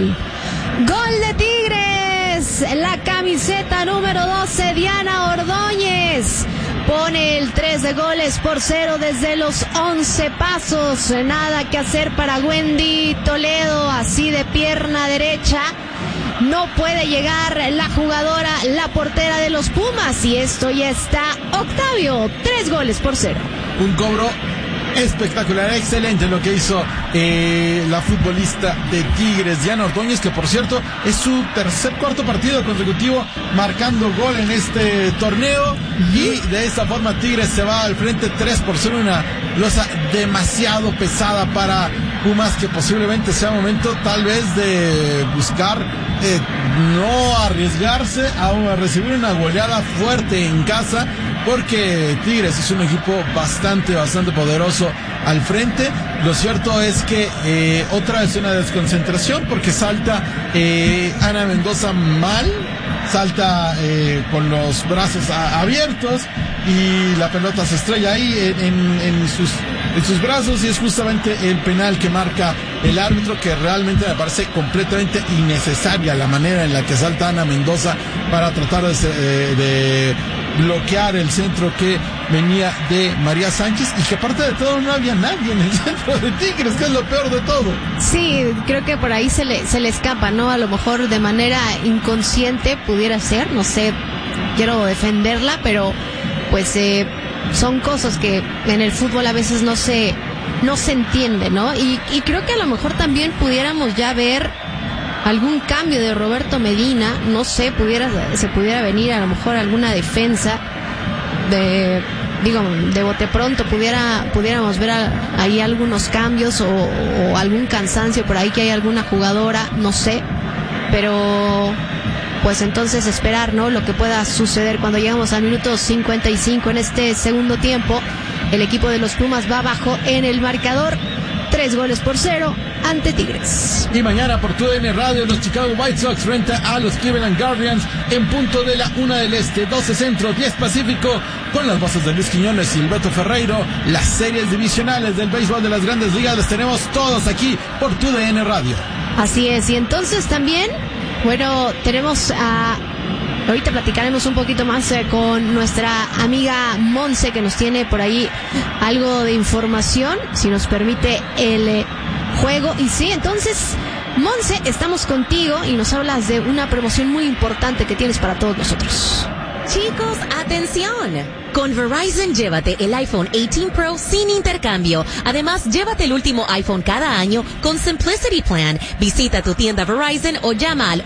gol. ¡Gol de Tigres! La camiseta número 12, Diana Ordóñez, pone el 3-0 desde los 11 pasos. Nada que hacer para Wendy Toledo, así de pierna derecha. No puede llegar la jugadora, la portera de los Pumas, y esto ya está. Octavio, 3-0. Un cobro espectacular, excelente lo que hizo la futbolista de Tigres, Diana Ordóñez, que por cierto es su cuarto partido consecutivo marcando gol en este torneo, y de esta forma Tigres se va al frente 3-0, una losa demasiado pesada para Pumas, que posiblemente sea momento tal vez de buscar no arriesgarse a recibir una goleada fuerte en casa, porque Tigres es un equipo bastante poderoso al frente. Lo cierto es que otra vez una desconcentración, porque salta Ana Mendoza mal, salta con los brazos abiertos, y la pelota se estrella ahí en sus brazos, y es justamente el penal que marca el árbitro, que realmente me parece completamente innecesaria la manera en la que salta Ana Mendoza para tratar de bloquear el centro que venía de María Sánchez, y que aparte de todo no había nadie en el centro de Tigres, que es lo peor de todo. Sí, creo que por ahí se le escapa, ¿no? A lo mejor de manera inconsciente pudiera ser, no sé, quiero defenderla, pero pues son cosas que en el fútbol a veces no se entiende, ¿no? Y creo que a lo mejor también pudiéramos ya ver algún cambio de Roberto Medina, no sé, se pudiera venir a lo mejor alguna defensa de bote pronto, pudiéramos ver ahí algunos cambios o algún cansancio por ahí, que hay alguna jugadora, no sé, pero pues entonces esperar, ¿no?, lo que pueda suceder cuando llegamos al minuto 55 en este segundo tiempo. El equipo de los Pumas va abajo en el marcador, 3-0 ante Tigres. Y mañana por TUDN Radio, los Chicago White Sox frente a los Cleveland Guardians en punto de la 1 del Este, 12 Centro, 10 Pacífico, con las voces de Luis Quiñones y Silveto Ferreiro. Las series divisionales del béisbol de las Grandes Ligas las tenemos todos aquí por TUDN Radio. Así es, y entonces también, bueno, tenemos ahorita platicaremos un poquito más con nuestra amiga Monse, que nos tiene por ahí algo de información, si nos permite el juego. Y sí, entonces, Monse, estamos contigo y nos hablas de una promoción muy importante que tienes para todos nosotros. Chicos, atención. Con Verizon, llévate el iPhone 18 Pro sin intercambio. Además, llévate el último iPhone cada año con Simplicity Plan. Visita tu tienda Verizon o llama al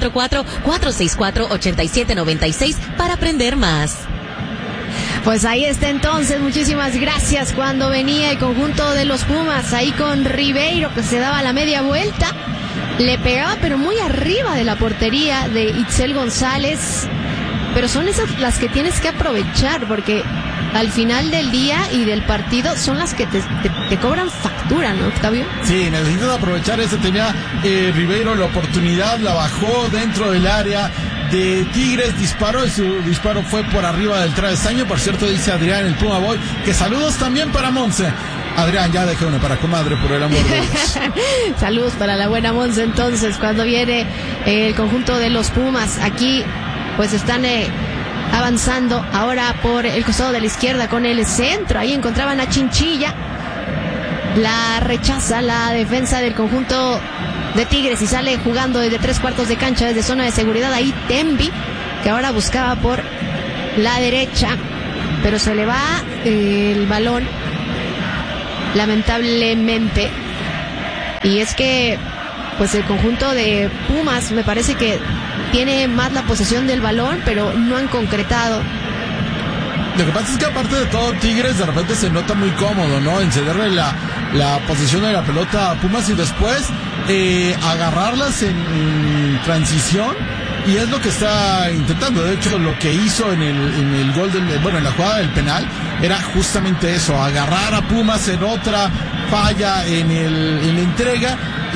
844-464-8796 para aprender más. Pues ahí está entonces, muchísimas gracias. Cuando venía el conjunto de los Pumas ahí con Ribeiro, que se daba la media vuelta, le pegaba pero muy arriba de la portería de Itzel González. Pero son esas las que tienes que aprovechar, porque al final del día y del partido son las que te cobran factura, ¿no, Octavio? Sí, necesitas aprovechar ese. Tenía Ribeiro la oportunidad, la bajó dentro del área de Tigres, disparó, y su disparo fue por arriba del travesaño. Por cierto, dice Adrián, el Puma Boy, que saludos también para Monse. Adrián, ya dejé una para comadre, por el amor de Dios. Saludos para la buena Monse. Entonces, cuando viene el conjunto de los Pumas, aquí pues están avanzando ahora por el costado de la izquierda con el centro. Ahí encontraban a Chinchilla, la rechaza la defensa del conjunto de Tigres y sale jugando desde 3/4 de cancha, desde zona de seguridad. Ahí Tembi, que ahora buscaba por la derecha, pero se le va el balón, lamentablemente. Y es que pues el conjunto de Pumas me parece que tiene más la posesión del balón, pero no han concretado. Lo que pasa es que aparte de todo, Tigres de repente se nota muy cómodo, ¿no?, en cederle la posesión de la pelota a Pumas y después agarrarlas en transición, y es lo que está intentando. De hecho, lo que hizo en el gol en la jugada del penal era justamente eso, agarrar a Pumas en otra falla en la entrega,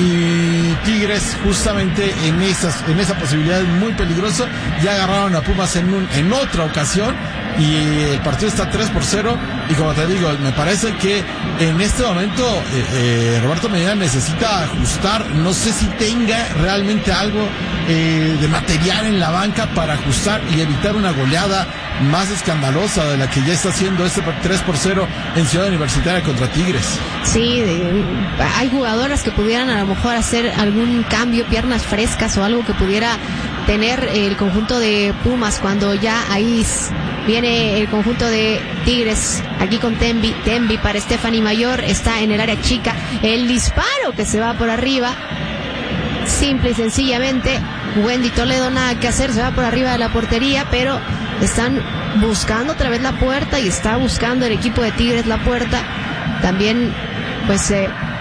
y Tigres justamente en esa posibilidad muy peligrosa ya agarraron a Pumas en otra ocasión y el partido está 3-0 y como te digo, me parece que en este momento Roberto Medina necesita ajustar, no sé si tenga realmente algo de material en la banca para ajustar y evitar una goleada más escandalosa de la que ya está haciendo este 3-0 en Ciudad Universitaria contra Tigres. Sí, hay jugadoras que pudieran a lo mejor hacer algún cambio, piernas frescas o algo que pudiera tener el conjunto de Pumas cuando ya ahí viene el conjunto de Tigres aquí con Tembi para Stephanie Mayor, está en el área chica, el disparo que se va por arriba, simple y sencillamente Wendy Toledo nada que hacer, se va por arriba de la portería, pero están buscando otra vez la puerta y está buscando el equipo de Tigres la puerta. También pues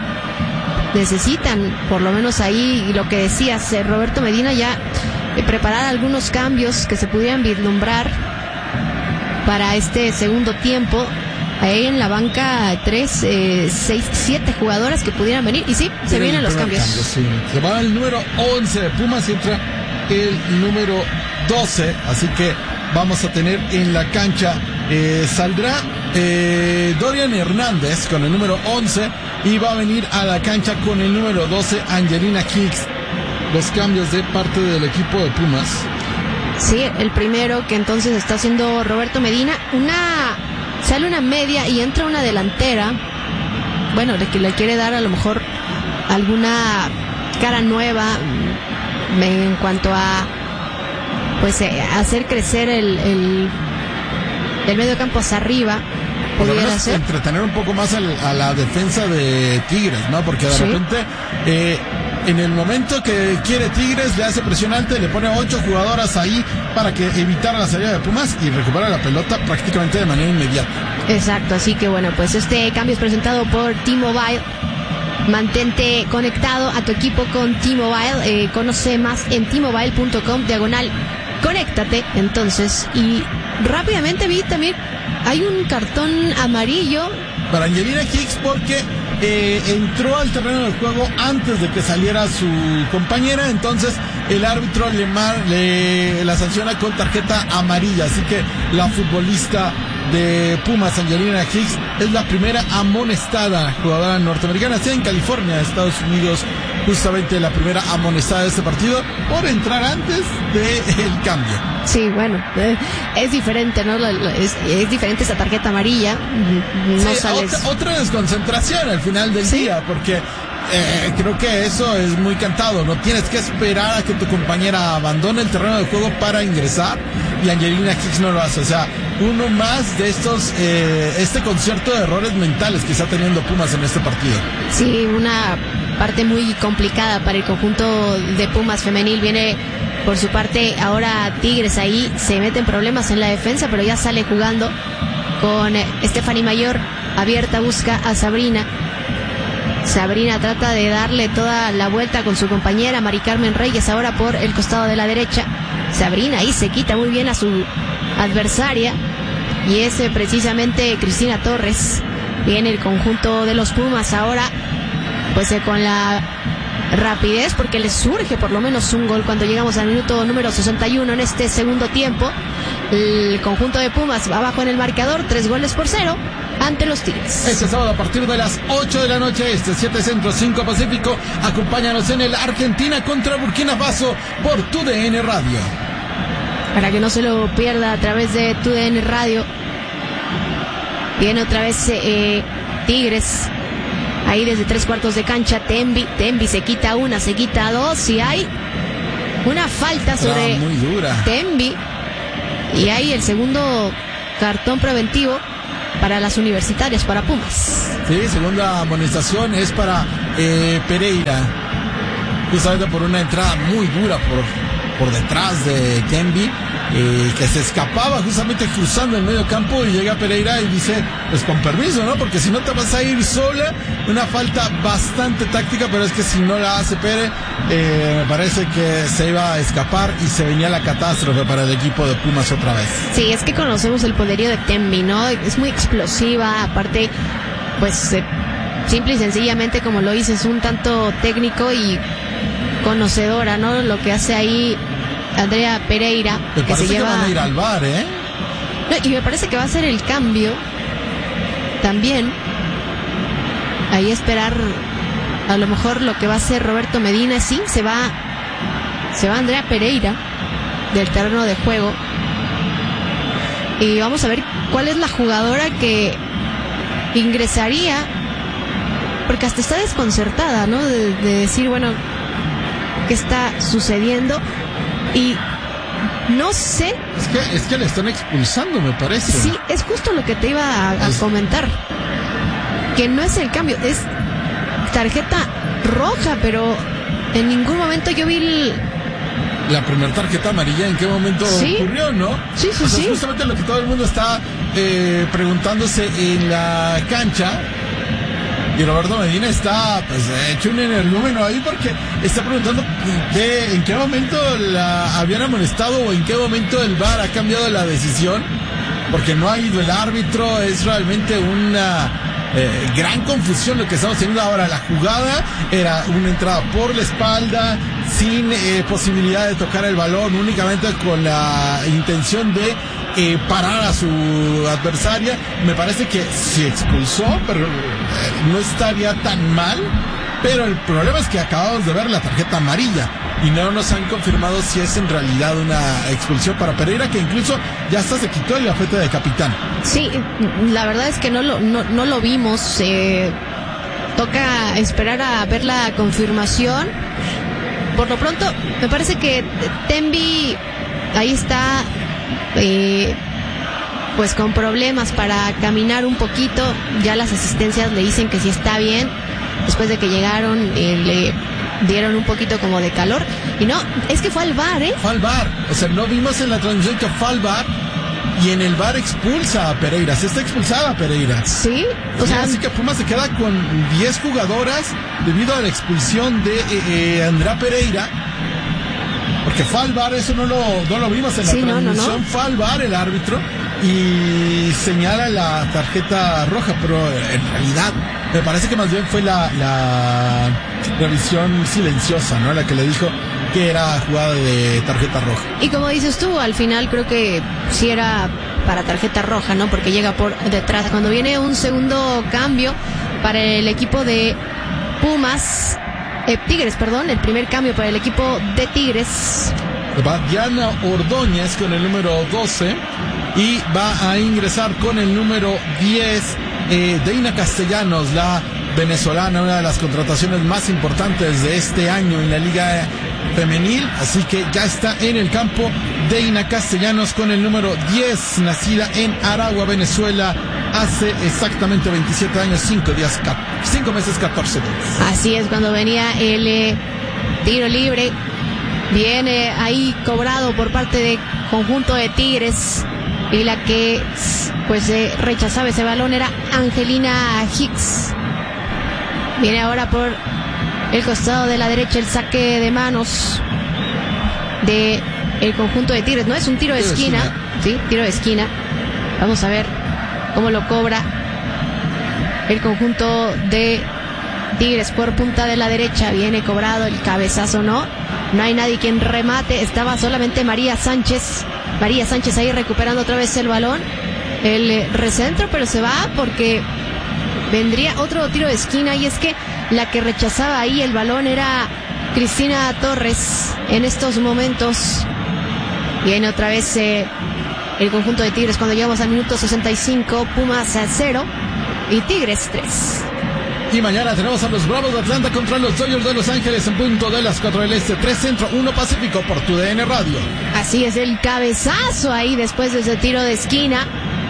necesitan por lo menos ahí lo que decías, Roberto Medina, ya preparar algunos cambios que se pudieran vislumbrar para este segundo tiempo. Ahí en la banca 7 jugadoras que pudieran venir y sí, se vienen los cambios. Sí. Se va el número 11 de Pumas y entra el número 12, así que vamos a tener en la cancha, saldrá Dorian Hernández con el número 11 y va a venir a la cancha con el número 12 Angelina Hicks. Los cambios de parte del equipo de Pumas. Sí, el primero que entonces está haciendo Roberto Medina, sale una media y entra una delantera, bueno, de que le quiere dar a lo mejor alguna cara nueva en cuanto a pues hacer crecer el medio campo hacia arriba, pudiera ser entretener un poco más a la defensa de Tigres, ¿no? Porque de repente en el momento que quiere Tigres le hace presión alta y le pone 8 jugadoras ahí para que evitara la salida de Pumas y recupera la pelota prácticamente de manera inmediata. Exacto, así que bueno, pues este cambio es presentado por T-Mobile. Mantente conectado a tu equipo con T-Mobile, conoce más en t-mobile.com/conéctate. Entonces, y rápidamente vi también hay un cartón amarillo para Angelina Hicks porque entró al terreno del juego antes de que saliera su compañera, entonces el árbitro le la sanciona con tarjeta amarilla, así que la futbolista de Pumas, Angelina Hicks, es la primera amonestada jugadora norteamericana, sea en California, Estados Unidos, justamente la primera amonestada de este partido por entrar antes del cambio. Sí, bueno, es diferente, ¿no? Es diferente esa tarjeta amarilla. No sales... otra desconcentración al final del día, porque creo que eso es muy cantado. No tienes que esperar a que tu compañera abandone el terreno de juego para ingresar, y Angelina Hicks no lo hace. O sea, uno más de estos, este concierto de errores mentales que está teniendo Pumas en este partido. Sí, una parte muy complicada para el conjunto de Pumas femenil. Viene por su parte ahora Tigres, ahí se mete en problemas en la defensa, pero ya sale jugando con Stephanie Mayor abierta, busca a Sabrina. Sabrina trata de darle toda la vuelta con su compañera Mari Carmen Reyes, ahora por el costado de la derecha. Sabrina ahí se quita muy bien a su adversaria, y es precisamente Cristina Torres. Viene el conjunto de los Pumas ahora pues con la rapidez, porque les surge por lo menos un gol cuando llegamos al minuto número 61 en este segundo tiempo. El conjunto de Pumas va abajo en el marcador, 3-0 ante los Tigres. Este sábado a partir de las 8 de la noche, 7 Centro, 5 Pacífico, acompáñanos en el Argentina contra Burkina Faso por TUDN Radio. Para que no se lo pierda a través de TUDN Radio. Viene otra vez Tigres. Ahí desde 3/4 de cancha, Tembi se quita una, se quita dos, y hay una falta sobre muy dura. Tembi, y hay el segundo cartón preventivo para las universitarias, para Pumas. Sí, segunda amonestación es para Pereira, justamente por una entrada muy dura por detrás de Tembi, que se escapaba justamente cruzando el medio campo, y llega Pereira y dice, pues con permiso, ¿no? Porque si no te vas a ir sola. Una falta bastante táctica, pero es que si no la hace Pérez, me parece que se iba a escapar y se venía la catástrofe para el equipo de Pumas otra vez. Sí, es que conocemos el poderío de Tembi, ¿no? Es muy explosiva, aparte, pues simple y sencillamente, como lo dices, un tanto técnico y conocedora, ¿no? Lo que hace ahí Andrea Pereira, que se lleva... que van a ir al VAR, ¿eh? No, y me parece que va a ser el cambio también. Ahí esperar a lo mejor lo que va a hacer Roberto Medina. Sí, se va Andrea Pereira del terreno de juego. Y vamos a ver cuál es la jugadora que ingresaría, porque hasta está desconcertada, ¿no? De decir, bueno, ¿qué está sucediendo? Y no sé. Es que le están expulsando, me parece. Sí, es justo lo que te iba a comentar. Que no es el cambio, es tarjeta roja, pero en ningún momento yo vi la primera tarjeta amarilla. ¿En qué momento ocurrió, no? Sí. Es justamente lo que todo el mundo está preguntándose en la cancha. Y Roberto Medina está hecho un energúmeno ahí, porque está preguntando en qué momento la habían amonestado o en qué momento el VAR ha cambiado la decisión, porque no ha ido el árbitro. Es realmente una gran confusión lo que estamos teniendo ahora. La jugada era una entrada por la espalda, sin posibilidad de tocar el balón, únicamente con la intención de parar a su adversaria. Me parece que se expulsó, pero no estaría tan mal. Pero el problema es que acabamos de ver la tarjeta amarilla y no nos han confirmado si es en realidad una expulsión para Pereira, que incluso ya hasta se quitó el gafete de capitán. Sí, la verdad es que no lo vimos. Toca esperar a ver la confirmación. Por lo pronto, me parece que Tembi ahí está pues con problemas para caminar un poquito. Ya las asistencias le dicen que sí está bien. Después de que llegaron, le dieron un poquito como de calor. Y no, es que fue al VAR, ¿eh? Fue al VAR. O sea, no vimos en la transmisión que fue al VAR. Y en el VAR expulsa a Pereira. Se está expulsada a Pereira. Sí, o sea, así que Pumas se queda con 10 jugadoras debido a la expulsión de Andrea Pereira. Porque fue al VAR, eso no lo vimos en la transmisión. Fue al VAR el árbitro y señala la tarjeta roja, pero en realidad me parece que más bien fue la revisión silenciosa, ¿no? La que le dijo que era jugada de tarjeta roja. Y como dices tú, al final creo que sí era para tarjeta roja, ¿no? Porque llega por detrás. Cuando viene un segundo cambio para el equipo de Pumas, Tigres, perdón, el primer cambio para el equipo de Tigres. Va Diana Ordóñez con el número 12 y va a ingresar con el número 10 Deina Castellanos, la venezolana, una de las contrataciones más importantes de este año en la Liga Femenil. Así que ya está en el campo Deina Castellanos con el número 10, nacida en Aragua, Venezuela, hace exactamente 27 años, 5 meses, 14 días. Así es, cuando venía el tiro libre, viene ahí cobrado por parte del conjunto de Tigres, y la que pues rechazaba ese balón era Angelina Hicks. Viene ahora por el costado de la derecha el saque de manos de el conjunto de Tigres. No es un tiro de esquina, sí, tiro de esquina. Vamos a ver cómo lo cobra el conjunto de Tigres por punta de la derecha. Viene cobrado el cabezazo, no hay nadie quien remate. Estaba solamente María Sánchez ahí recuperando otra vez el balón, el recentro, pero se va porque vendría otro tiro de esquina. Y es que la que rechazaba ahí el balón era Cristina Torres en estos momentos. Viene otra vez el conjunto de Tigres cuando llegamos al minuto 65. Pumas 0 y Tigres 3. Y mañana tenemos a los Bravos de Atlanta contra los Dodgers de Los Ángeles en punto de las 4 del Este, 3 Centro, 1 Pacífico por TUDN Radio. Así es, el cabezazo ahí después de ese tiro de esquina.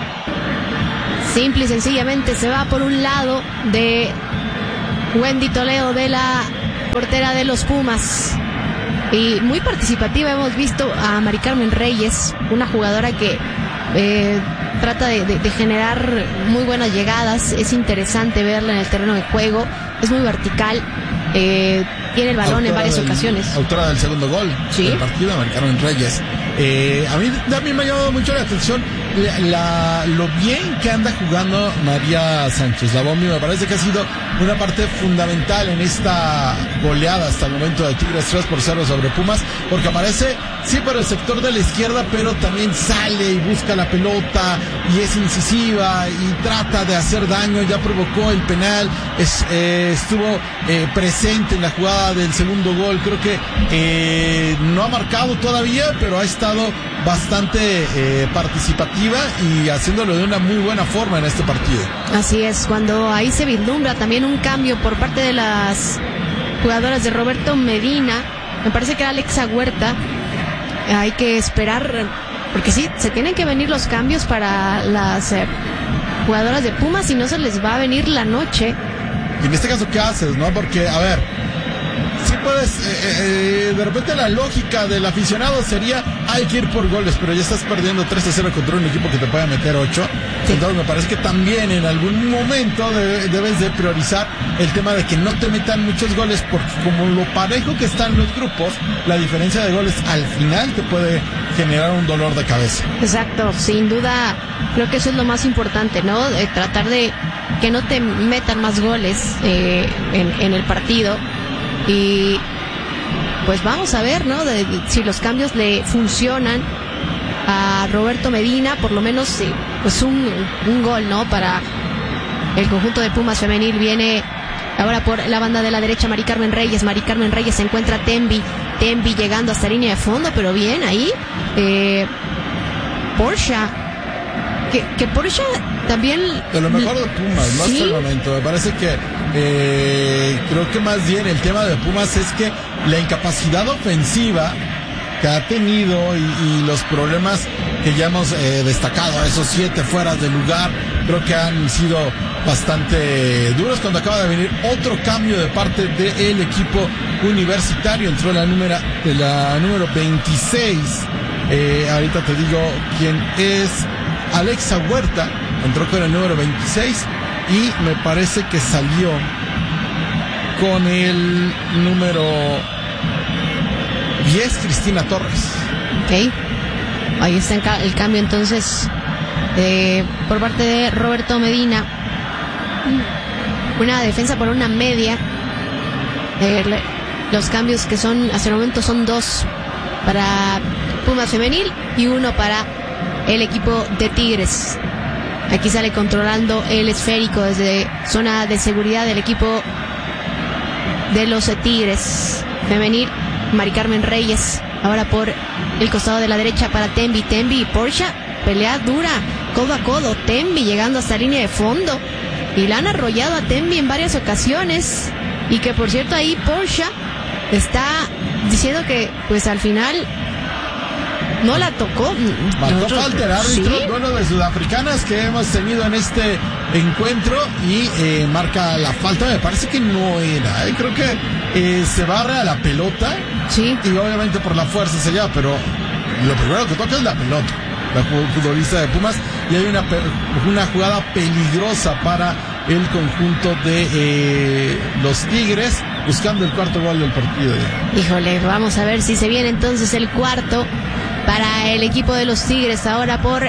Simple y sencillamente se va por un lado de Wendy Toledo, de la portera de los Pumas. Y muy participativa hemos visto a Mari Carmen Reyes, una jugadora que trata de generar muy buenas llegadas. Es interesante verla en el terreno de juego, es muy vertical, tiene el balón en varias ocasiones. Autora del segundo gol del partido, Mari Carmen Reyes. A mí me ha llamado mucho la atención lo bien que anda jugando María Sánchez. La Bombi me parece que ha sido una parte fundamental en esta goleada hasta el momento de Tigres 3-0 sobre Pumas, porque aparece sí por el sector de la izquierda, pero también sale y busca la pelota y es incisiva y trata de hacer daño. Ya provocó el penal, estuvo presente en la jugada del segundo gol. Creo que no ha marcado todavía, pero ha estado bastante participativa y haciéndolo de una muy buena forma en este partido. Así es, cuando ahí se vislumbra también un cambio por parte de las jugadoras de Roberto Medina, me parece que era Alexa Huerta. Hay que esperar, porque sí, se tienen que venir los cambios para las jugadoras de Pumas, y no se les va a venir la noche. Y en este caso, ¿qué haces, no? Porque, a ver, sí puedes, de repente la lógica del aficionado sería, hay que ir por goles, pero ya estás perdiendo 3-0 contra un equipo que te puede meter 8. Sí. Entonces me parece que también en algún momento debes de priorizar el tema de que no te metan muchos goles, porque como lo parejo que están los grupos, la diferencia de goles al final te puede generar un dolor de cabeza. Exacto, sin duda, creo que eso es lo más importante, ¿no? Tratar de que no te metan más goles en el partido. Y pues vamos a ver, ¿no? Si los cambios le funcionan a Roberto Medina, por lo menos pues un gol, ¿no? Para el conjunto de Pumas femenil. Viene ahora por la banda de la derecha Mari Carmen Reyes. Mari Carmen Reyes se encuentra Tembi llegando hasta línea de fondo, pero bien ahí. Porsche, que Porsche también de lo mejor de Pumas, ¿no? ¿Sí? Hasta el momento me parece que creo que más bien el tema de Pumas es que la incapacidad ofensiva que ha tenido y los problemas que ya hemos destacado, esos 7 fueras de lugar, creo que han sido bastante duros. Cuando acaba de venir otro cambio de parte del equipo universitario, entró la número 26, ahorita te digo quién es, Alexa Huerta, entró con el número 26 y me parece que salió con el número 10, Cristina Torres. Ok, ahí está el cambio entonces por parte de Roberto Medina. Una defensa por una media. Los cambios que son hasta el momento son 2 para Pumas femenil y 1 para el equipo de Tigres. Aquí sale controlando el esférico desde zona de seguridad del equipo de los Tigres femenil. Mari Carmen Reyes ahora por el costado de la derecha para Tembi y Porsche. Pelea dura, codo a codo. Tembi llegando hasta línea de fondo y la han arrollado a Tembi en varias ocasiones. Y que por cierto ahí Porsche está diciendo que pues al final no la tocó. Marcó falta el árbitro, ¿sí? Bueno, de sudafricanas que hemos tenido en este encuentro y marca la falta. Me parece que no era, creo que se barre a la pelota, sí, y obviamente por la fuerza se lleva, pero lo primero que toca es la pelota, la futbolista de Pumas, y hay una jugada peligrosa para el conjunto de los Tigres, buscando el cuarto gol del partido. Híjole, vamos a ver si se viene entonces el cuarto para el equipo de los Tigres. Ahora por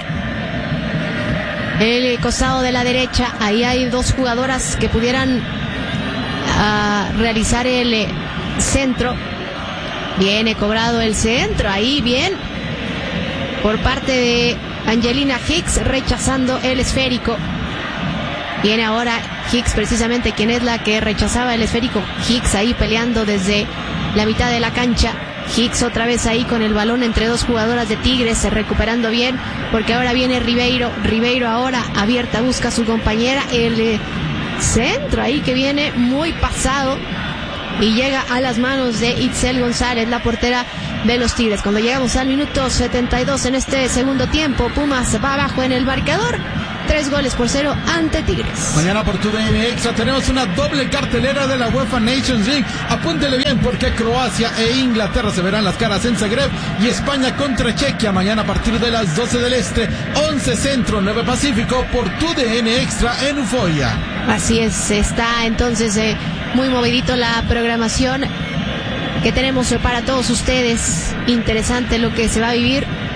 el costado de la derecha, ahí hay 2 jugadoras que pudieran realizar el centro. Viene cobrado el centro, ahí bien por parte de Angelina Hicks, rechazando el esférico. Viene ahora Hicks, precisamente quien es la que rechazaba el esférico. Hicks ahí peleando desde la mitad de la cancha. Hicks otra vez ahí con el balón entre 2 jugadoras de Tigres, recuperando bien, porque ahora viene Ribeiro ahora abierta, busca a su compañera, el centro ahí que viene muy pasado y llega a las manos de Itzel González, la portera de los Tigres. Cuando llegamos al minuto 72 en este segundo tiempo, Pumas va abajo en el marcador, 3-0 ante Tigres. Mañana por TUDN Extra tenemos una doble cartelera de la UEFA Nations League. Apúntele bien, porque Croacia e Inglaterra se verán las caras en Zagreb, y España contra Chequia mañana a partir de las 12 del Este, 11 Centro, 9 Pacífico, por TUDN Extra en Euforia. Así es, está entonces muy movidito la programación que tenemos para todos ustedes. Interesante lo que se va a vivir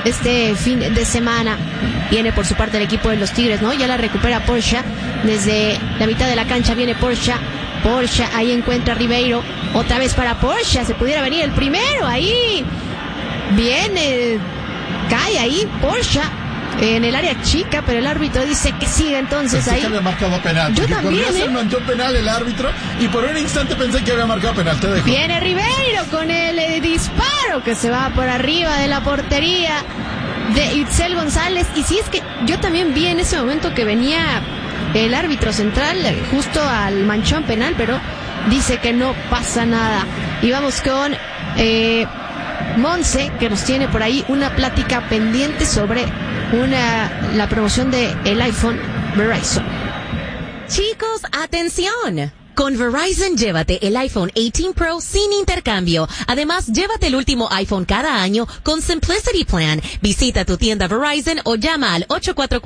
este fin de semana. Viene por su parte el equipo de los Tigres, ¿no? Ya la recupera Porsche. Desde la mitad de la cancha viene Porsche, ahí encuentra a Ribeiro. Otra vez para Porsche, se pudiera venir el primero. Ahí viene, cae ahí Porsche en el área chica, pero el árbitro dice que siga, entonces pensé ahí. Que había marcado penal. Yo también. Se mandó penal el árbitro y por un instante pensé que había marcado penal. Te dejo. Viene Ribeiro con el disparo que se va por arriba de la portería de Itzel González. Y si es que yo también vi en ese momento que venía el árbitro central justo al manchón penal, pero dice que no pasa nada. Y vamos con Monse, que nos tiene por ahí una plática pendiente sobre la promoción de el iPhone Verizon. Chicos, atención. Con Verizon, llévate el iPhone 18 Pro sin intercambio. Además, llévate el último iPhone cada año con Simplicity Plan. Visita tu tienda Verizon o llama al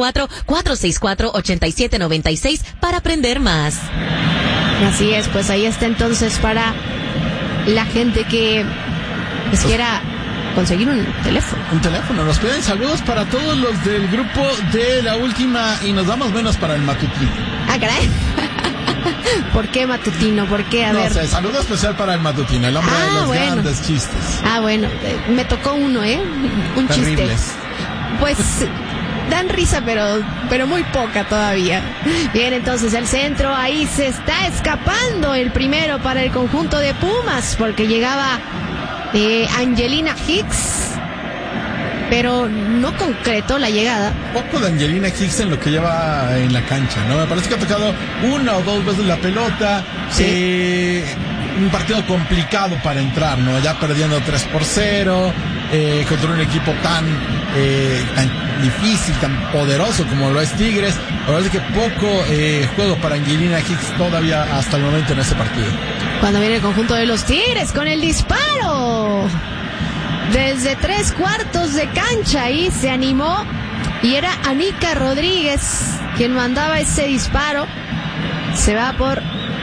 844-464-8796 para aprender más. Así es, pues ahí está entonces para la gente que quiera conseguir un teléfono. Un teléfono. Nos piden saludos para todos los del grupo de La Última y nos damos menos para el matutino. Ah, caray. ¿Por qué matutino? ¿Por qué? A ver. No sé, saludo especial para el matutino, el hombre de los grandes chistes. Bueno, me tocó uno, un Terribles. chiste. Pues dan risa, pero muy poca todavía. Bien, entonces el centro, ahí se está escapando el primero para el conjunto de Pumas, porque llegaba Angelina Hicks, pero no concretó la llegada. Poco de Angelina Hicks en lo que lleva en la cancha, ¿no? Me parece que ha tocado una o dos veces la pelota. Sí. Un partido complicado para entrar, ¿no? Ya perdiendo 3-0 contra un equipo tan difícil, tan poderoso como lo es Tigres. La verdad es que poco juego para Angelina Hicks todavía hasta el momento en ese partido. Cuando viene el conjunto de los Tigres con el disparo desde 3/4 de cancha, ahí se animó y era Anica Rodríguez quien mandaba ese disparo. Se va por,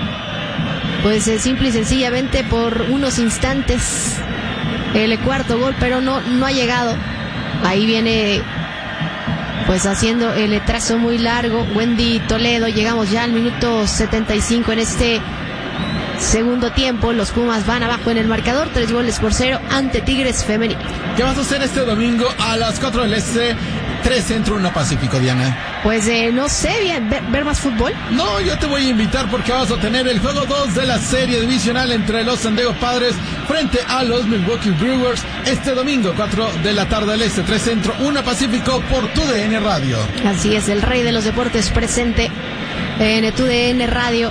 pues simple y sencillamente por unos instantes el cuarto gol, pero no ha llegado. Ahí viene pues haciendo el trazo muy largo Wendy Toledo. Llegamos ya al minuto 75 en este segundo tiempo. Los Pumas van abajo en el marcador, 3-0 ante Tigres femenil. ¿Qué vas a hacer este domingo a las 4 del Este, 3 Centro, 1 Pacífico, Diana? Pues no sé, bien, ver más fútbol. No, yo te voy a invitar porque vamos a tener el juego 2 de la serie divisional entre los San Diego Padres frente a los Milwaukee Brewers este domingo, 4 de la tarde del Este, 3 Centro, 1 Pacífico por TUDN Radio. Así es, el rey de los deportes presente en TUDN Radio.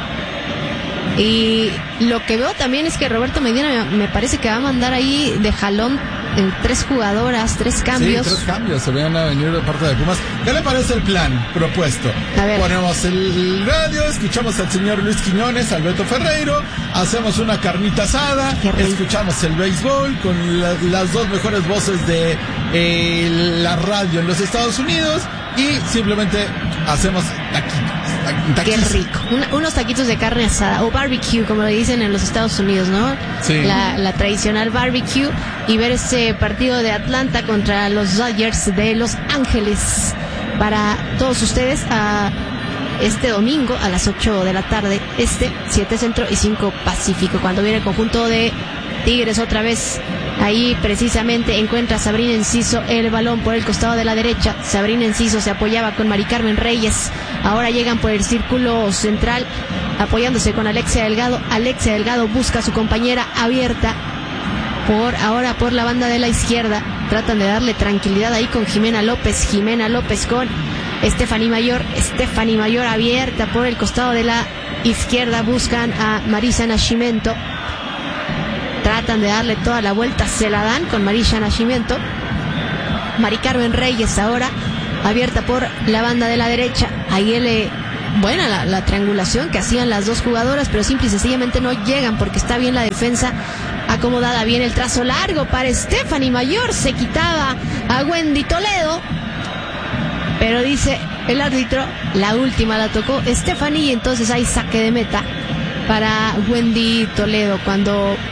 Y lo que veo también es que Roberto Medina me parece que va a mandar ahí de jalón 3 jugadoras, 3 cambios. Sí, 3 cambios se van a venir de parte de Pumas. ¿Qué le parece el plan propuesto? A ver. Ponemos el radio, escuchamos al señor Luis Quiñones, al Beto Ferreiro, hacemos una carnita asada, escuchamos el béisbol con las dos mejores voces de la radio en los Estados Unidos y simplemente hacemos taquitos. Qué rico. Unos taquitos de carne asada o barbecue, como le dicen en los Estados Unidos, ¿no? Sí. La tradicional barbecue y ver este partido de Atlanta contra los Dodgers de Los Ángeles para todos ustedes este domingo a las 8 de la tarde, 7 Centro y 5 Pacífico. Cuando viene el conjunto de Tigres otra vez, ahí precisamente encuentra Sabrina Enciso el balón por el costado de la derecha. Sabrina Enciso se apoyaba con Mari Carmen Reyes. Ahora llegan por el círculo central apoyándose con Alexia Delgado. Alexia Delgado busca a su compañera abierta por la banda de la izquierda. Tratan de darle tranquilidad ahí con Jimena López. Jimena López con Stephanie Mayor. Stephanie Mayor abierta por el costado de la izquierda. Buscan a Marisa Nascimento. Tratan de darle toda la vuelta, se la dan con Marisa Nascimento. Mari Carmen Reyes ahora abierta por la banda de la derecha. Ahí buena la triangulación que hacían las dos jugadoras, pero simple y sencillamente no llegan porque está bien la defensa acomodada. Bien el trazo largo para Stephanie Mayor, se quitaba a Wendy Toledo, pero dice el árbitro, la última la tocó Stephanie y entonces hay saque de meta para Wendy Toledo. Cuando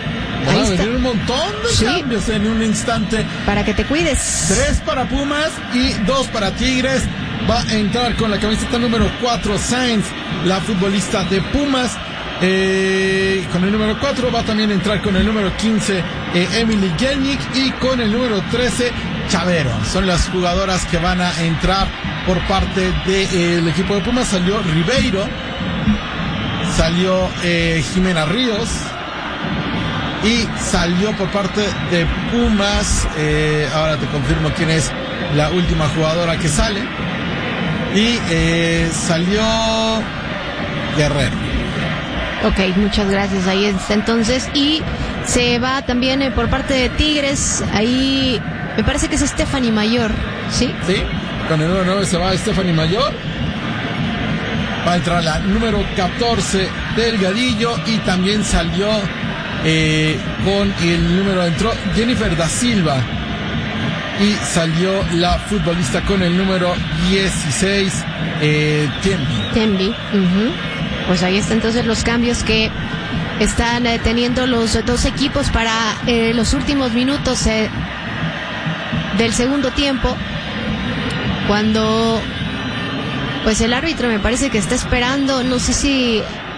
Van a venir un montón de cambios en un instante. Para que te cuides. 3 para Pumas y 2 para Tigres. Va a entrar con la camiseta número 4 Sainz, la futbolista de Pumas. Con el número 4 va a también entrar con el número 15 Emily Gelnick, y con el número 13 Chavero. Son las jugadoras que van a entrar por parte del equipo de Pumas. Salió Ribeiro, salió Jimena Ríos, y salió por parte de Pumas, ahora te confirmo quién es la última jugadora que sale, y salió Guerrero. Ok, muchas gracias. Ahí está entonces. Y se va también por parte de Tigres. Ahí me parece que es Stephanie Mayor, ¿sí? Sí, con el número 9 se va Stephanie Mayor. Va a entrar la número 14 Delgadillo, y también salió con el número, entró Jennifer da Silva, y salió la futbolista con el número 16 Tembi. Pues ahí están entonces los cambios que están teniendo los dos equipos para los últimos minutos del segundo tiempo, cuando pues el árbitro me parece que está esperando, no sé si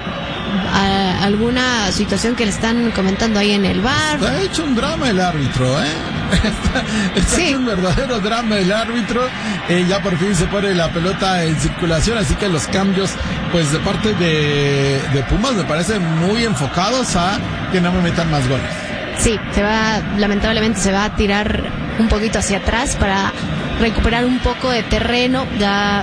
alguna situación que le están comentando ahí en el VAR. Ha hecho un drama el árbitro, está hecho un verdadero drama el árbitro. Ya por fin se pone la pelota en circulación, así que los cambios pues de parte de Pumas me parecen muy enfocados a que no me metan más goles. Sí, lamentablemente se va a tirar un poquito hacia atrás para recuperar un poco de terreno ya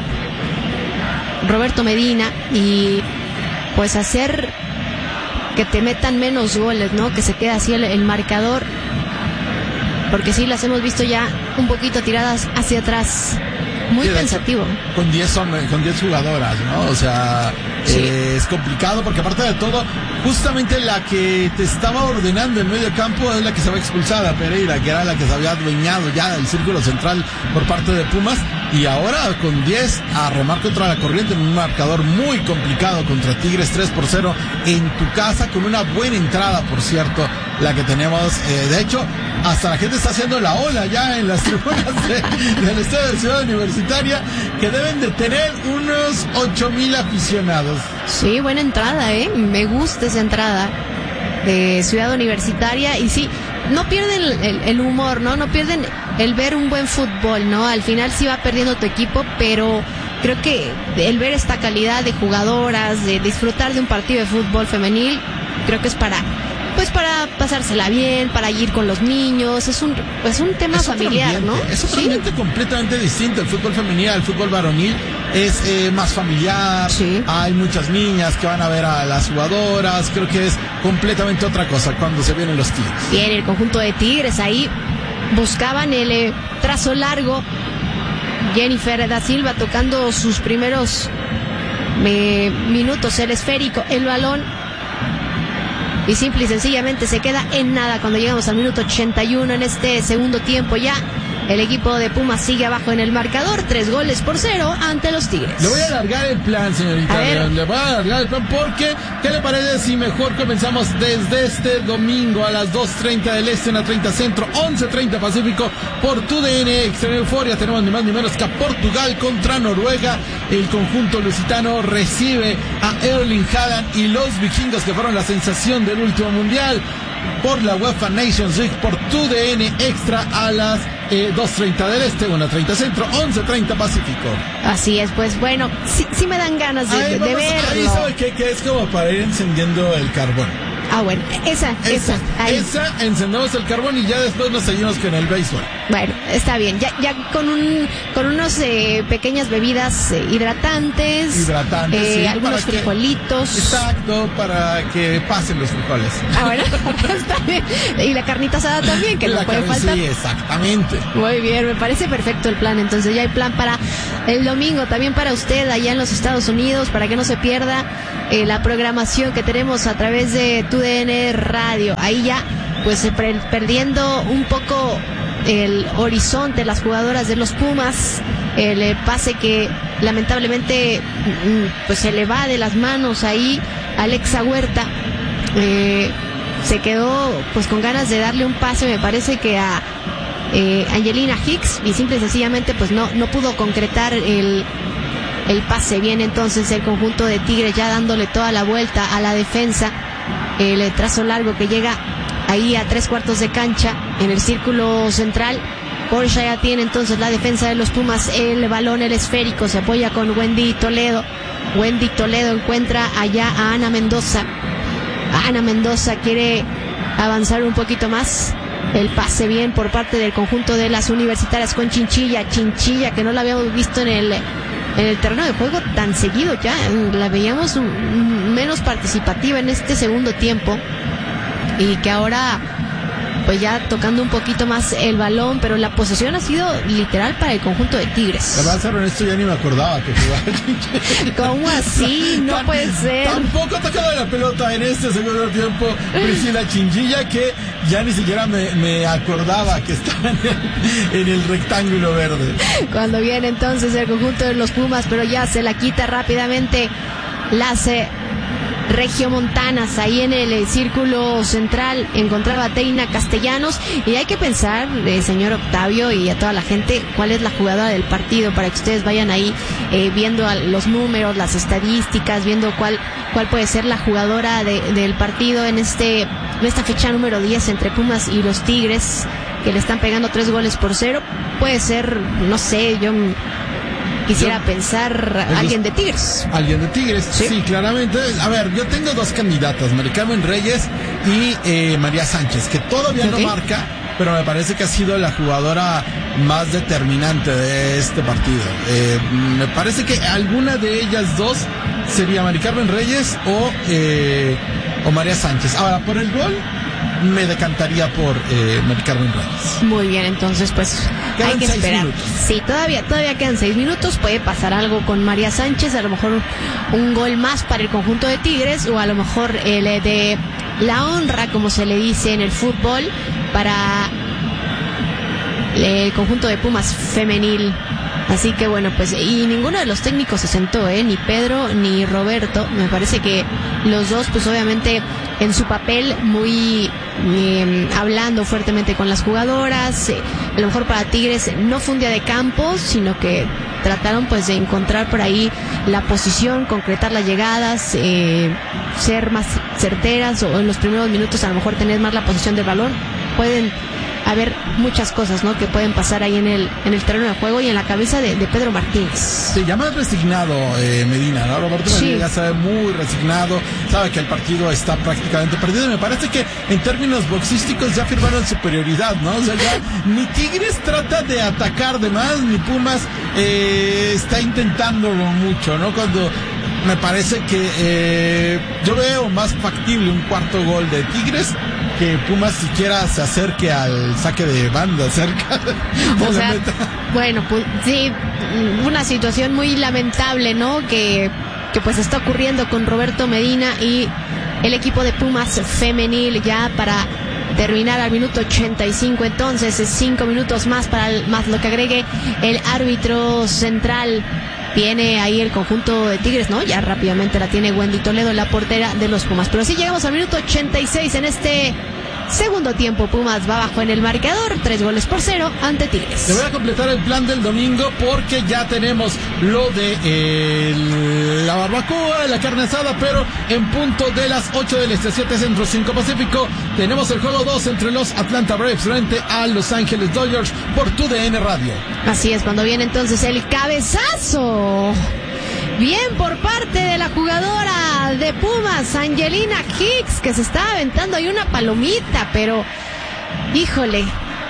Roberto Medina, y pues hacer que te metan menos goles, ¿no? Que se quede así el marcador, porque sí las hemos visto ya un poquito tiradas hacia atrás. Muy pensativo. Con 10 jugadoras, ¿no? O sea, es complicado, porque aparte de todo, justamente la que te estaba ordenando en medio campo es la que se va expulsada, Pereira, que era la que se había adueñado ya del círculo central por parte de Pumas, y ahora con 10 a remar contra la corriente en un marcador muy complicado contra Tigres, 3-0 en tu casa, con una buena entrada, por cierto, la que tenemos. De hecho, hasta la gente está haciendo la ola ya en las tribunas del estadio de Ciudad Universitaria, que deben de tener unos 8,000 aficionados. Sí, buena entrada, me gusta esa entrada de Ciudad Universitaria, y sí, no pierden el humor, no pierden el ver un buen fútbol, ¿no? Al final sí va perdiendo tu equipo, pero creo que el ver esta calidad de jugadoras, de disfrutar de un partido de fútbol femenil, creo que es para pasársela bien, para ir con los niños. Es un tema familiar, ¿no? Es otro ambiente completamente distinto. El fútbol femenil al fútbol varonil es más familiar. Sí. Hay muchas niñas que van a ver a las jugadoras. Creo que es completamente otra cosa cuando se vienen los Tigres. Bien, el conjunto de Tigres ahí buscaban el trazo largo. Jennifer da Silva tocando sus primeros minutos, el esférico, el balón, y simple y sencillamente se queda en nada cuando llegamos al minuto 81 en este segundo tiempo. Ya el equipo de Pumas sigue abajo en el marcador, 3-0 ante los Tigres. Le voy a alargar el plan, señorita. Le voy a alargar el plan porque, ¿qué le parece si mejor comenzamos desde este domingo a las 2:30 del Este, en la 30 Centro, 11:30 Pacífico, por TUDN Extreme Euforia? Tenemos ni más ni menos que a Portugal contra Noruega. El conjunto lusitano recibe a Erling Haaland y los vikingos, que fueron la sensación del último mundial, por la UEFA Nations League, por TUDN Extra a las 2:30 del Este, 1:30 Centro, 11:30 Pacífico. Así es, pues bueno, sí me dan ganas de verlo. Ahí sabe que es como para ir encendiendo el carbón. Ah, bueno, esa, encendemos el carbón y ya después nos seguimos con el béisbol. Bueno, está bien, ya con unos pequeñas bebidas hidratantes, sí, algunos frijolitos. Exacto, para que pasen los frijoles. Ah, bueno, está bien. Y la carnita asada también, que no puede faltar. Sí, exactamente. Muy bien, me parece perfecto el plan. Entonces ya hay plan para el domingo, también para usted allá en los Estados Unidos, para que no se pierda la programación que tenemos a través de TUDN Radio. Ahí ya, pues perdiendo un poco el horizonte las jugadoras de los Pumas, el pase que lamentablemente pues se le va de las manos ahí Alexa Huerta, se quedó pues con ganas de darle un pase, me parece que a Angelina Hicks, y simple y sencillamente pues no pudo concretar el pase. Bien, entonces el conjunto de Tigres ya dándole toda la vuelta a la defensa, el trazo largo que llega ahí a 3/4 de cancha en el círculo central. Porsche ya tiene entonces la defensa de los Pumas el balón, el esférico, se apoya con Wendy Toledo. Wendy Toledo encuentra allá a Ana Mendoza. Ana Mendoza quiere avanzar un poquito más. El pase bien por parte del conjunto de las universitarias con Chinchilla, que no la habíamos visto en el terreno de juego tan seguido ya. La veíamos menos participativa en este segundo tiempo, y que ahora pues ya tocando un poquito más el balón, pero la posesión ha sido literal para el conjunto de Tigres. La verdad, en esto ya ni me acordaba que jugaba. ¿Cómo así? No puede ser. Tampoco ha tocado la pelota en este segundo tiempo Priscila Chinchilla, que ya ni siquiera me acordaba que estaba en el rectángulo verde. Cuando viene entonces el conjunto de los Pumas, pero ya se la quita rápidamente las regiomontanas ahí en el círculo central. Encontraba a Teina Castellanos, y hay que pensar, señor Octavio, y a toda la gente, cuál es la jugadora del partido, para que ustedes vayan ahí viendo los números, las estadísticas, viendo cuál puede ser la jugadora del partido en esta fecha número 10 entre Pumas y los Tigres, que le están pegando 3-0. Puede ser, no sé, yo quisiera pensar alguien de Tigres. Alguien de Tigres, sí, claramente. A ver, yo tengo dos candidatas, Mari Carmen Reyes y María Sánchez, que todavía no marca, pero me parece que ha sido la jugadora más determinante de este partido. Me parece que alguna de ellas dos sería Mari Carmen Reyes o María Sánchez. Ahora, por el gol, me decantaría por Mari Carmen Reyes. Muy bien, entonces pues quedan hay que esperar. Sí, todavía quedan 6 minutos. Puede pasar algo con María Sánchez, a lo mejor un gol más para el conjunto de Tigres, o a lo mejor el de la honra, como se le dice en el fútbol, para el conjunto de Pumas femenil. Así que bueno, pues, y ninguno de los técnicos se sentó, ni Pedro ni Roberto. Me parece que los dos, pues obviamente en su papel, muy hablando fuertemente con las jugadoras. A lo mejor para Tigres no fue un día de campo, sino que trataron pues de encontrar por ahí la posición, concretar las llegadas, ser más certeras, o en los primeros minutos a lo mejor tener más la posición del balón. Pueden haber muchas cosas, ¿no?, que pueden pasar ahí en el terreno de juego y en la cabeza de Pedro Martínez. Se llama resignado Medina, ¿no? Roberto Medina ya sabe, muy resignado, sabe que el partido está prácticamente perdido, y me parece que en términos boxísticos ya firmaron superioridad, ¿no? O sea, ya ni Tigres trata de atacar de más, ni Pumas está intentándolo mucho, ¿no? Cuando me parece que yo veo más factible un cuarto gol de Tigres que Pumas siquiera se acerque al saque de banda cerca de la meta. Bueno, pues sí, una situación muy lamentable, ¿no?, que pues está ocurriendo con Roberto Medina y el equipo de Pumas femenil, ya para terminar al minuto 85. Entonces 5 minutos más más lo que agregue el árbitro central. Viene ahí el conjunto de Tigres, ¿no? Ya rápidamente la tiene Wendy Toledo, la portera de los Pumas. Pero sí llegamos al minuto 86 en este segundo tiempo. Pumas va abajo en el marcador, 3-0 ante Tigres. Te voy a completar el plan del domingo, porque ya tenemos lo de la barbacoa, la carne asada, pero en punto de las 8 del este, 7 centro, 5 pacífico, tenemos el juego 2 entre los Atlanta Braves frente a Los Ángeles Dodgers por TUDN Radio. Así es, cuando viene entonces el cabezazo. Bien por parte de la jugadora de Pumas, Angelina Hicks, que se está aventando ahí una palomita, pero híjole,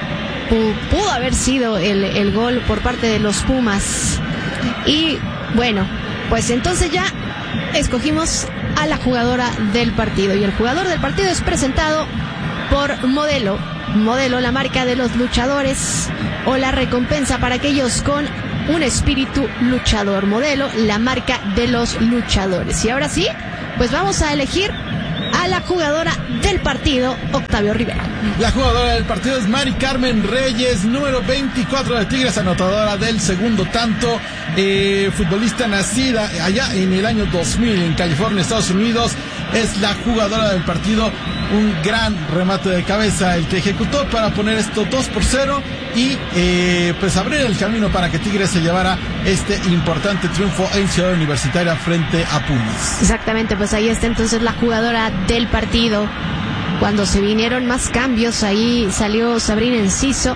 pudo haber sido el gol por parte de los Pumas. Y bueno, pues entonces ya escogimos a la jugadora del partido, y el jugador del partido es presentado por Modelo, la marca de los luchadores, o la recompensa para aquellos con un espíritu luchador. Modelo, la marca de los luchadores. Y ahora sí, pues vamos a elegir a la jugadora del partido, Octavio Rivera. La jugadora del partido es Mari Carmen Reyes, número 24 de Tigres, anotadora del segundo tanto, futbolista nacida allá en el año 2000 en California, Estados Unidos, es la jugadora del partido. Un gran remate de cabeza el que ejecutó para poner esto 2-0 y pues abrir el camino para que Tigres se llevara este importante triunfo en Ciudad Universitaria frente a Pumas. Exactamente, pues ahí está entonces la jugadora del partido. Cuando se vinieron más cambios, ahí salió Sabrina Enciso.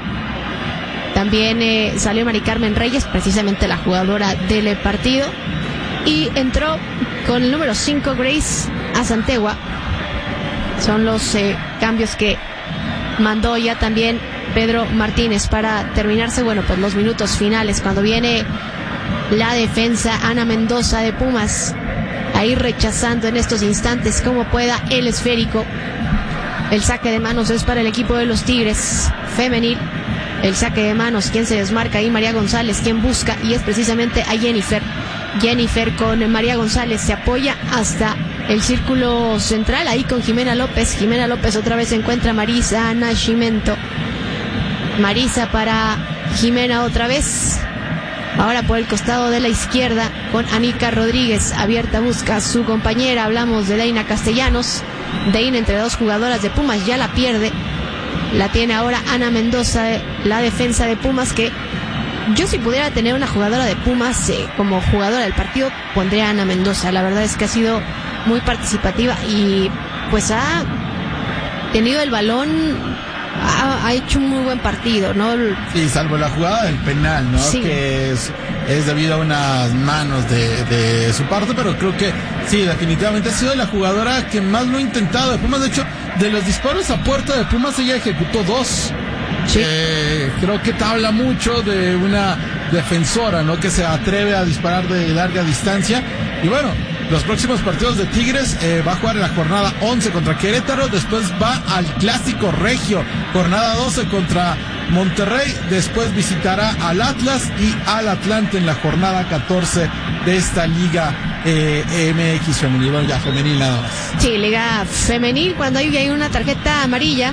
También salió Mari Carmen Reyes, precisamente la jugadora del partido. Y entró con el número 5 Grace Azantegua. Son los cambios que mandó ya también Pedro Martínez para terminarse, bueno, pues los minutos finales, cuando viene la defensa Ana Mendoza de Pumas, ahí rechazando en estos instantes como pueda el esférico. El saque de manos es para el equipo de los Tigres femenil. El saque de manos, quien se desmarca ahí, María González, quien busca, y es precisamente a Jennifer. Jennifer con María González se apoya hasta el círculo central, ahí con Jimena López. Jimena López otra vez encuentra a Marisa Nascimento. Marisa para Jimena otra vez. Ahora por el costado de la izquierda con Anica Rodríguez. Abierta busca a su compañera. Hablamos de Deina Castellanos. Deina entre dos jugadoras de Pumas, ya la pierde. La tiene ahora Ana Mendoza, la defensa de Pumas, que yo si pudiera tener una jugadora de Pumas como jugadora del partido, pondría a Ana Mendoza. La verdad es que ha sido muy participativa y pues ha tenido el balón, ha hecho un muy buen partido, ¿no? Sí, salvo la jugada del penal, ¿no? Sí. Que es debido a unas manos de su parte, pero creo que sí, definitivamente ha sido la jugadora que más lo ha intentado de Pumas. De hecho, de los disparos a puerta de Pumas, ella ejecutó 2. Sí. Creo que te habla mucho de una defensora, ¿no? Que se atreve a disparar de larga distancia. Y bueno, los próximos partidos de Tigres, va a jugar en la jornada 11 contra Querétaro, después va al Clásico Regio, jornada 12 contra Monterrey, después visitará al Atlas y al Atlante en la jornada 14 de esta Liga MX femenil, bueno, ya femenil nada más. Sí, Liga femenil, cuando hay una tarjeta amarilla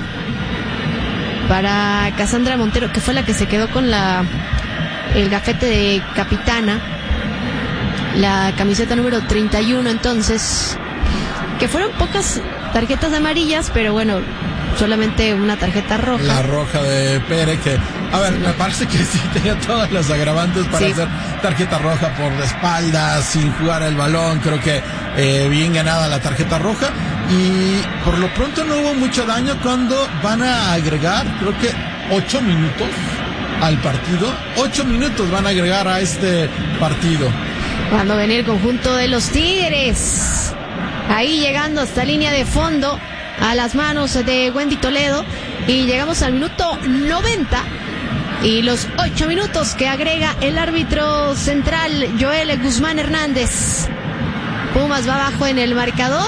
para Cassandra Montero, que fue la que se quedó con el gafete de capitana, la camiseta número 31, entonces, que fueron pocas tarjetas amarillas, pero bueno, solamente una tarjeta roja. La roja de Pérez, que, a ver, me parece que sí tenía todas las agravantes para hacer tarjeta roja por la espalda, sin jugar el balón. Creo que bien ganada la tarjeta roja. Y por lo pronto no hubo mucho daño cuando van a agregar, creo que 8 minutos al partido. 8 minutos van a agregar a este partido. Cuando venía el conjunto de los Tigres, ahí llegando hasta línea de fondo, a las manos de Wendy Toledo, y llegamos al minuto 90 y los 8 minutos que agrega el árbitro central Joel Guzmán Hernández. Pumas va abajo en el marcador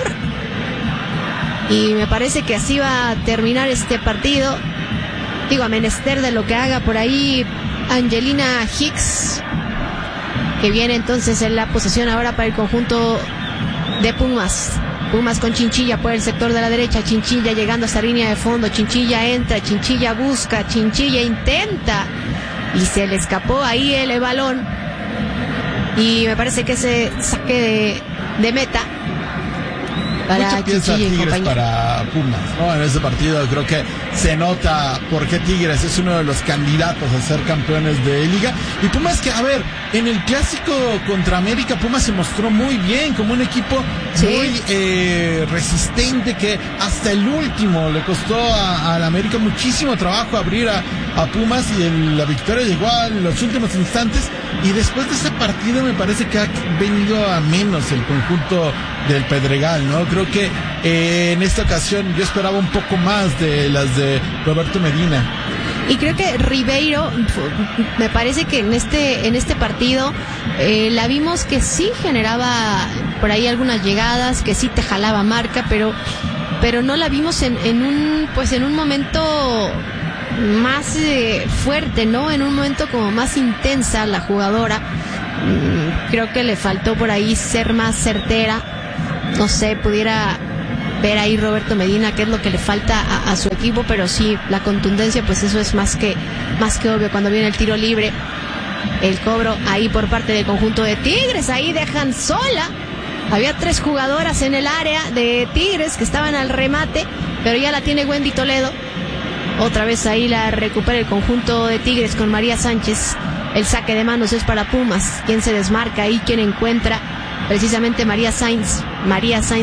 y me parece que así va a terminar este partido. Digo, a menester de lo que haga por ahí Angelina Hicks, que viene entonces en la posesión ahora para el conjunto de Pumas. Pumas con Chinchilla por el sector de la derecha. Chinchilla llegando hasta línea de fondo. Chinchilla entra, Chinchilla busca, Chinchilla intenta y se le escapó ahí el balón. Y me parece que ese saque de meta para mucha pieza Tigres para Pumas, ¿no? En ese partido creo que se nota por qué Tigres es uno de los candidatos a ser campeones de Liga. Y Pumas que, a ver, en el clásico contra América, Pumas se mostró muy bien, como un equipo muy resistente, que hasta el último le costó a la América muchísimo trabajo abrir a Pumas, y la victoria llegó en los últimos instantes. Y después de ese partido me parece que ha venido a menos el conjunto del Pedregal, ¿no? Creo que en esta ocasión yo esperaba un poco más de las de Roberto Medina. Y creo que Ribeiro, me parece que en este partido la vimos que sí generaba por ahí algunas llegadas, que sí te jalaba marca, pero no la vimos en un momento más fuerte, ¿no? En un momento como más intensa la jugadora. Creo que le faltó por ahí ser más certera. No sé, pudiera ver ahí Roberto Medina qué es lo que le falta a su equipo, pero sí, la contundencia, pues eso es más que obvio. Cuando viene el tiro libre, el cobro ahí por parte del conjunto de Tigres, ahí dejan sola Había 3 jugadoras en el área de Tigres que estaban al remate, pero ya la tiene Wendy Toledo. Otra vez ahí la recupera el conjunto de Tigres con María Sánchez. El saque de manos es para Pumas. Quien se desmarca ahí, quien encuentra precisamente María Sainz